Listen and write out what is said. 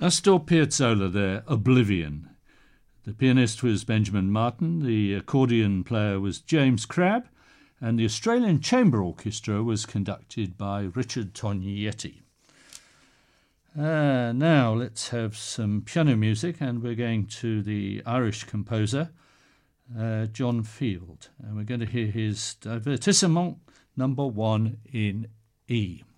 Astor Piazzolla there, Oblivion. The pianist was Benjamin Martin, the accordion player was James Crabb, and the Australian Chamber Orchestra was conducted by Richard Tognetti. Now let's have some piano music, and we're going to the Irish composer John Field, and we're going to hear his Divertissement No. 1 in E.